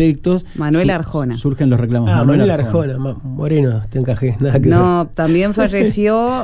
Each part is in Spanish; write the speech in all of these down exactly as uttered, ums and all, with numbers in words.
aspectos. Manuel su, Arjona. Surgen los reclamos. Ah, Manuel, Manuel Arjona. Arjona, Moreno, te encajé, nada que No, ver. también falleció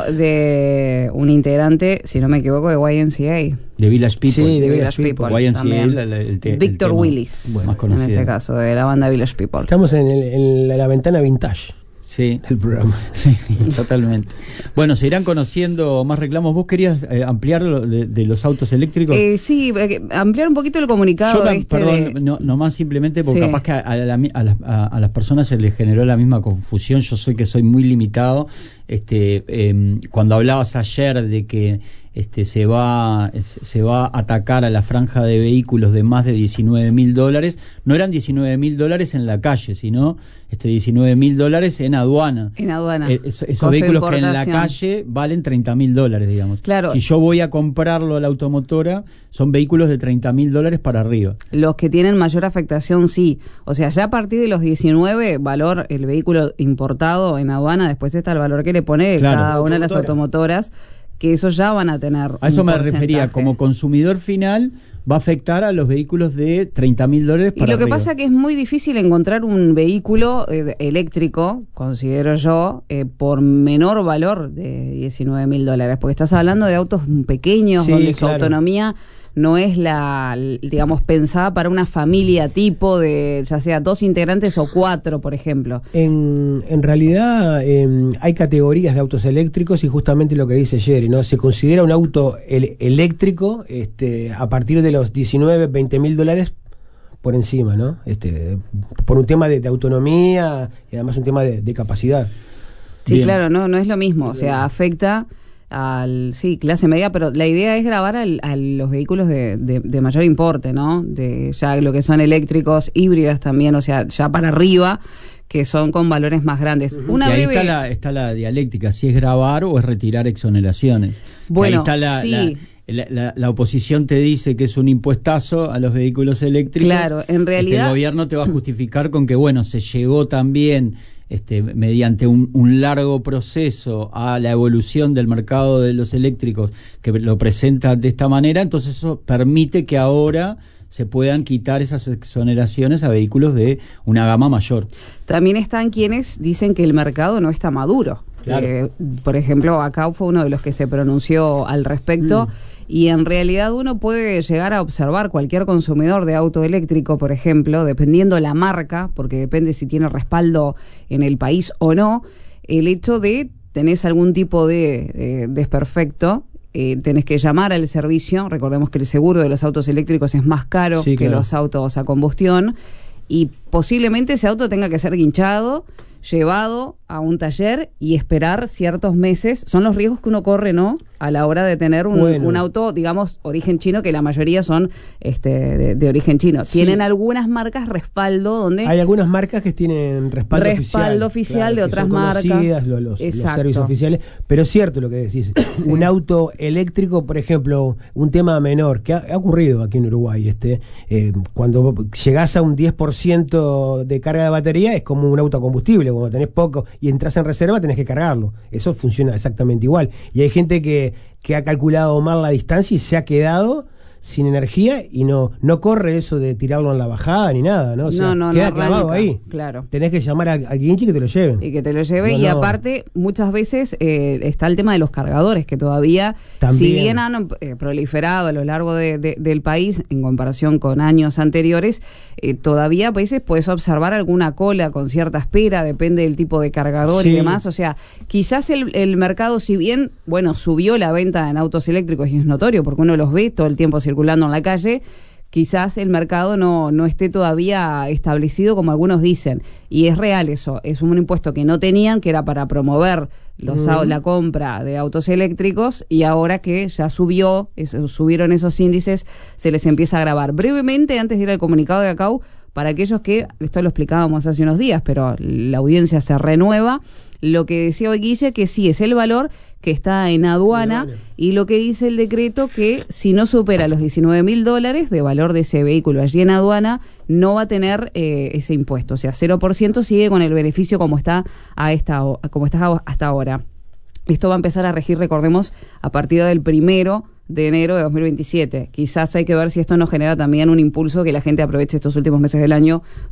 de un integrante, si no me equivoco, de Y M C A. De Village People. Sí, de Village Village People. People. Y M C A, también. el, el, el te, Víctor el tema Willis, más en conocido. este caso, de la banda Village People. Estamos en, el, en la, la ventana vintage Sí. del programa. Sí, totalmente. Bueno, se irán conociendo más reclamos. ¿Vos querías eh, ampliar lo de, de los autos eléctricos? Eh, sí, eh, ampliar un poquito el comunicado. Yo, este perdón, de... no, no más simplemente porque Sí. capaz que a, a, la, a, las, a, a las personas se les generó la misma confusión. Yo soy que soy muy limitado. Este, eh, cuando hablabas ayer de que este, se va se va a atacar a la franja de vehículos de más de diecinueve mil dólares, no eran diecinueve mil dólares en la calle, sino este diecinueve mil dólares en aduana. En aduana. Eh, eso, esos Costo de vehículos que en la importación. calle valen treinta mil dólares, digamos. Claro. Si yo voy a comprarlo a la automotora, son vehículos de treinta mil dólares para arriba. Los que tienen mayor afectación, sí. O sea, ya a partir de los diecinueve, valor el vehículo importado en aduana, después está el valor que le pone Claro. cada una de las Automotora. automotoras, que eso ya van a tener. A eso un me porcentaje. refería, como consumidor final va a afectar a los vehículos de treinta mil dólares Y para lo que arriba. pasa que es muy difícil encontrar un vehículo eh, eléctrico, considero yo, eh, por menor valor de diecinueve mil dólares, porque estás hablando de autos pequeños, Sí, donde su claro. autonomía no es la, digamos, pensada para una familia tipo de, ya sea dos integrantes o cuatro, por ejemplo. En, en realidad eh, hay categorías de autos eléctricos y justamente lo que dice Jerry, ¿no? Se considera un auto el- eléctrico este, a partir de los diecinueve, veinte mil dólares por encima, ¿no? Este, por un tema de, de autonomía y además un tema de, de capacidad. Sí, Bien. claro, no, no es lo mismo, o sea, afecta al, sí, clase media, pero la idea es grabar al, a los vehículos de, de, de mayor importe, ¿no? De ya lo que son eléctricos, híbridas también, o sea, ya para arriba, que son con valores más grandes. Y Una ahí breve... está la, está la dialéctica, si es grabar o es retirar exoneraciones. Bueno, Que ahí está la, sí. la, la, la, la oposición te dice que es un impuestazo a los vehículos eléctricos. Claro, en Este, realidad... el gobierno te va a justificar con que, bueno, se llegó también este, mediante un, un largo proceso a la evolución del mercado de los eléctricos que lo presenta de esta manera, entonces eso permite que ahora se puedan quitar esas exoneraciones a vehículos de una gama mayor. También están quienes dicen que el mercado no está maduro. Claro. Eh, por ejemplo, acá fue uno de los que se pronunció al respecto. Mm. Y en realidad uno puede llegar a observar cualquier consumidor de auto eléctrico, por ejemplo, dependiendo la marca, porque depende si tiene respaldo en el país o no, el hecho de tenés algún tipo de eh, desperfecto, eh, tenés que llamar al servicio. Recordemos que el seguro de los autos eléctricos es más caro Sí, que claro. los autos a combustión, y posiblemente ese auto tenga que ser guinchado, llevado a un taller y esperar ciertos meses. Son los riesgos que uno corre, ¿no?, a la hora de tener un, Bueno. un auto, digamos, origen chino, que la mayoría son este de, de origen chino. Sí. Tienen algunas marcas respaldo donde... Hay algunas marcas que tienen respaldo, Respaldo oficial de que otras son marcas. conocidas, Los, los, los Exacto. servicios oficiales, pero es cierto lo que decís. Sí. Un auto eléctrico, por ejemplo, un tema menor que ha, ha ocurrido aquí en Uruguay, este, eh, cuando llegás a un diez por ciento de carga de batería es como un auto a combustible, cuando tenés poco y entras en reserva tenés que cargarlo. Eso funciona exactamente igual. Y hay gente que, que ha calculado mal la distancia y se ha quedado sin energía y no no corre eso de tirarlo en la bajada ni nada, ¿no? O sea, no, no, queda no clavado arranca, ahí. claro. Tenés que llamar a- al guinche que te lo lleve. Y que te lo lleve, No, y no. aparte muchas veces eh, está el tema de los cargadores, que todavía, También. si bien han eh, proliferado a lo largo de, de, del país en comparación con años anteriores, eh, todavía a veces puedes observar alguna cola con cierta espera, depende del tipo de cargador Sí. y demás. O sea, quizás el, el mercado, si bien, bueno, subió la venta en autos eléctricos, y es notorio porque uno los ve todo el tiempo circulando en la calle, quizás el mercado no, no esté todavía establecido como algunos dicen. Y es real eso, es un impuesto que no tenían, que era para promover los, Mm. au- la compra de autos eléctricos, y ahora que ya subió, eso, subieron esos índices, se les empieza a grabar. Brevemente, antes de ir al comunicado de ACAU, para aquellos que, esto lo explicábamos hace unos días, pero la audiencia se renueva, lo que decía hoy Guille, que sí es el valor que está en aduana, Aduana. y lo que dice el decreto, que si no supera los diecinueve mil dólares de valor de ese vehículo allí en aduana, no va a tener eh, ese impuesto. O sea, cero por ciento, sigue con el beneficio como está a esta ho- como está hasta ahora. Esto va a empezar a regir, recordemos, a partir del primero de enero de dos mil veintisiete. Quizás hay que ver si esto nos genera también un impulso que la gente aproveche estos últimos meses del año